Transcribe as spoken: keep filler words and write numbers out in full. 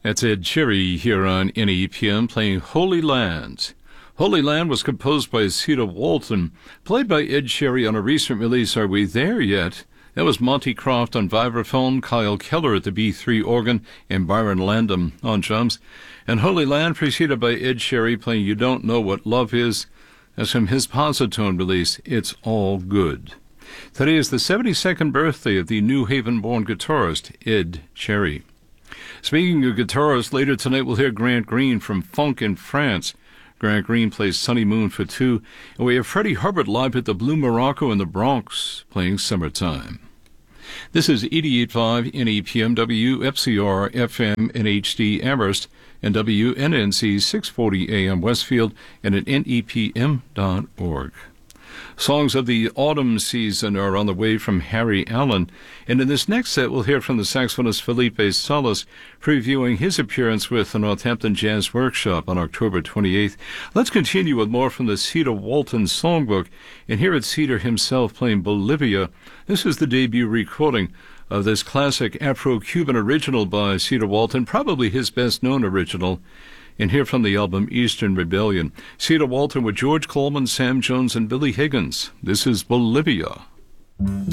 That's Ed Sheeran here on N E P M playing Holy Land. Holy Land was composed by Cedar Walton, played by Ed Sheeran on a recent release, Are We There Yet? That was Monty Croft on vibraphone, Kyle Keller at the B three organ, and Byron Landon on drums. And Holy Land preceded by Ed Sheeran playing You Don't Know What Love Is. That's from his Positone release, It's All Good. Today is the seventy-second birthday of the New Haven-born guitarist Ed Sheeran. Speaking of guitarists, later tonight we'll hear Grant Green from Funk in France. Grant Green plays Sunny Moon for two, and we have Freddie Hubbard live at the Blue Morocco in the Bronx playing Summertime. This is eighty-eight point five N E P M, W F C R F M in H D Amherst, and W N N C six forty A M Westfield, and at N E P M dot org. Songs of the autumn season are on the way from Harry Allen, and in this next set we'll hear from the saxophonist Felipe Salas previewing his appearance with the Northampton Jazz Workshop on October twenty-eighth. Let's continue with more from the Cedar Walton Songbook, and here it's Cedar himself playing Bolivia. This is the debut recording of this classic Afro-Cuban original by Cedar Walton, probably his best-known original. And here from the album Eastern Rebellion, Cedar Walton with George Coleman, Sam Jones, and Billy Higgins. This is Bolivia.